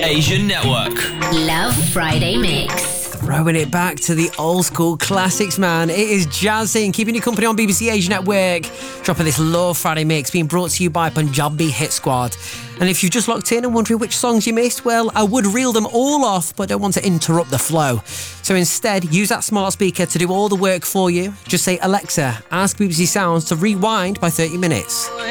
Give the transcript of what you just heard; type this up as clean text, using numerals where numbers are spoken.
Asian Network. Love Friday Mix. Throwing it back to the old school classics, man. It is Jazzy, keeping you company on BBC Asian Network. Dropping this Love Friday Mix, being brought to you by Punjabi Hit Squad. And if you've just locked in and wondering which songs you missed, well, I would reel them all off, but don't want to interrupt the flow. So instead, use that smart speaker to do all the work for you. Just say, Alexa, ask BBC Sounds to rewind by 30 minutes.